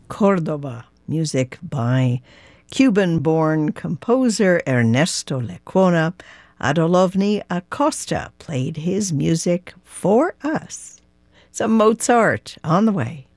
Cordoba, music by Cuban-born composer Ernesto Lecuona. Adolovny Acosta played his music for us. Some Mozart on the way.